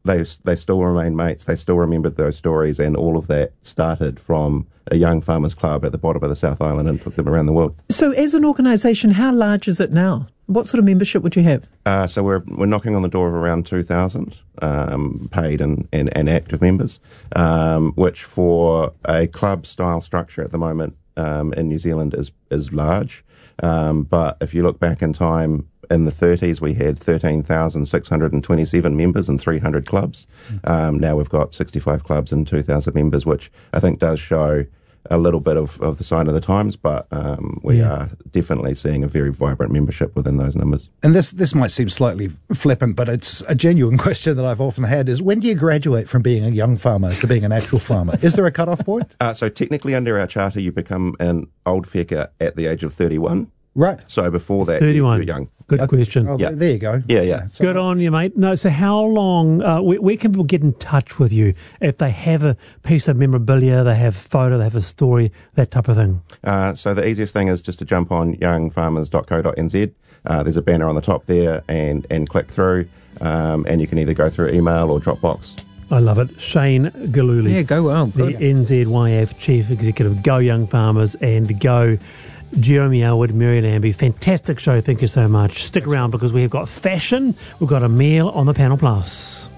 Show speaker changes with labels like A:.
A: they still remain mates. They still remembered those stories, and all of that started from a young farmers club at the bottom of the South Island and took them around the world.
B: So as an organisation, how large is it now? What sort of membership would you have?
A: So we're knocking on the door of around 2,000 paid and active members, which for a club-style structure at the moment in New Zealand is large. But if you look back in time, in the 30s, we had 13,627 members and 300 clubs. Now we've got 65 clubs and 2,000 members, which I think does show a little bit of the sign of the times, but we are definitely seeing a very vibrant membership within those numbers.
C: And this might seem slightly flippant, but it's a genuine question that I've often had is, when do you graduate from being a young farmer to being an actual farmer? Is there a cut-off point?
A: So technically under our charter, you become an old weka at the age of 31.
C: Right.
A: So before that,
B: 31.
A: you're young.
B: Good question.
C: Oh, there you go.
A: Yeah.
C: So
B: Good on you, mate. No, so how long, where can people get in touch with you if they have a piece of memorabilia, they have a photo, they have a story, that type of thing?
A: So the easiest thing is just to jump on youngfarmers.co.nz. There's a banner on the top there and click through, and you can either go through email or Dropbox.
B: I love it. Shane Galuli.
D: Yeah, go well.
B: The NZYF Chief Executive. Go Young Farmers and go Jeremy Elwood, Mary Lambie. Fantastic show. Thank you so much. Stick around because we've got fashion. We've got a meal on the Panel Plus.